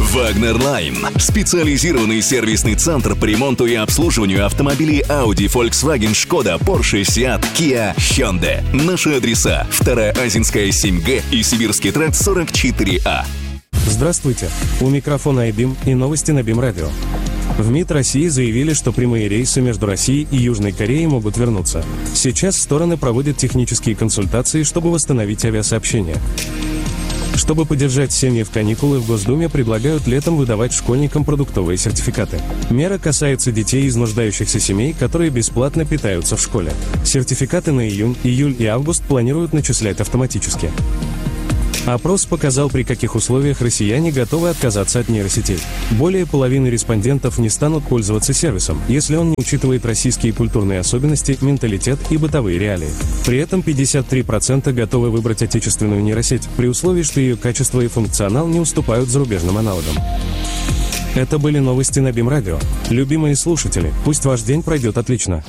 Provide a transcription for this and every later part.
Вагнер Лайн. Специализированный сервисный центр по ремонту и обслуживанию автомобилей Audi, Volkswagen, Skoda, Porsche, Seat, Kia, Hyundai. Наши адреса: 2-я Азинская 7Г и Сибирский тракт 44А. Здравствуйте. У микрофона iBeam и новости на BeamRadio Radio. В МИД России заявили, что прямые рейсы между Россией и Южной Кореей могут вернуться. Сейчас стороны проводят технические консультации, чтобы восстановить авиасообщение. Чтобы поддержать семьи в каникулы, в Госдуме предлагают летом выдавать школьникам продуктовые сертификаты. Мера касается детей из нуждающихся семей, которые бесплатно питаются в школе. Сертификаты на июнь, июль и август планируют начислять автоматически. Опрос показал, при каких условиях россияне готовы отказаться от нейросетей. Более половины респондентов не станут пользоваться сервисом, если он не учитывает российские культурные особенности, менталитет и бытовые реалии. При этом 53% готовы выбрать отечественную нейросеть, при условии, что ее качество и функционал не уступают зарубежным аналогам. Это были новости на BeamRadio. Любимые слушатели, пусть ваш день пройдет отлично.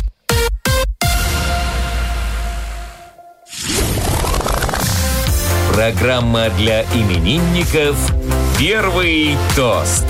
Программа для именинников «Первый тост».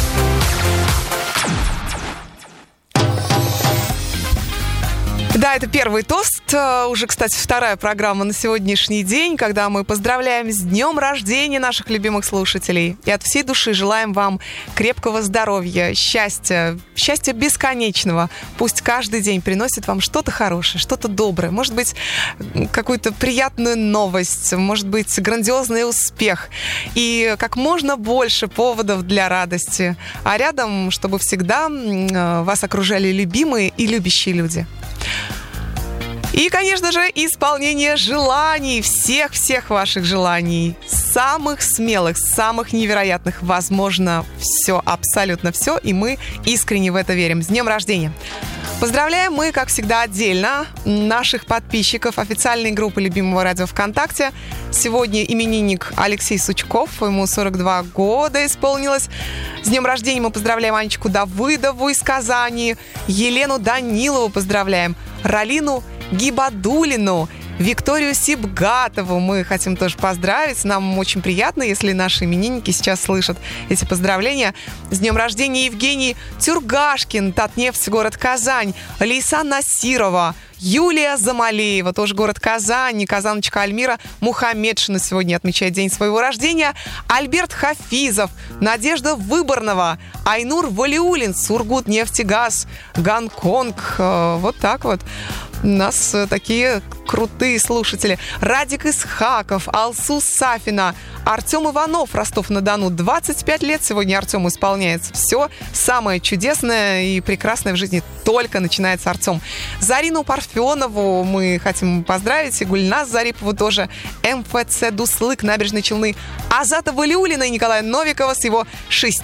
Да, это первый тост. Уже, кстати, вторая программа на сегодняшний день, когда мы поздравляем с днем рождения наших любимых слушателей. И от всей души желаем вам крепкого здоровья, счастья бесконечного. Пусть каждый день приносит вам что-то хорошее, что-то доброе. Может быть, какую-то приятную новость, может быть, грандиозный успех. И как можно больше поводов для радости. А рядом, чтобы всегда вас окружали любимые и любящие люди. И, конечно же, исполнение желаний, всех ваших желаний, самых смелых, самых невероятных, возможно, все, абсолютно все, и мы искренне в это верим. С днем рождения! Поздравляем мы, как всегда, отдельно наших подписчиков официальной группы Любимого радио ВКонтакте. Сегодня именинник Алексей Сучков, ему 42 года исполнилось. С днем рождения мы поздравляем Анечку Давыдову из Казани, Елену Данилову поздравляем, Ралину Гибадулину, Викторию Сибгатову мы хотим тоже поздравить. Нам очень приятно, если наши именинники сейчас слышат эти поздравления. С днем рождения Евгений Тюргашкин, Татнефть, город Казань, Лейсан Насирова, Юлия Замалеева, тоже город Казань, Казаночка Альмира Мухаммедшина сегодня отмечает день своего рождения, Альберт Хафизов, Надежда Выборнова, Айнур Валиулин, Сургутнефтегаз, Гонконг. Вот так вот. У нас такие крутые слушатели. Радик Исхаков, Алсу Сафина, Артем Иванов, Ростов-на-Дону. 25 лет сегодня Артему исполняется. Все самое чудесное и прекрасное в жизни только начинается, Артем. Зарину Парфенову мы хотим поздравить. И Гульназ Зарипову тоже. МФЦ Дуслык, Набережные Челны. Азата Валиулина и Николая Новикова с его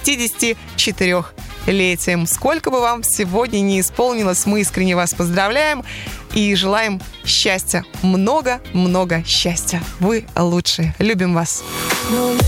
64-летием. Сколько бы вам сегодня не исполнилось, мы искренне вас поздравляем и желаем счастья. Много-много счастья. Вы лучшие. Любим вас.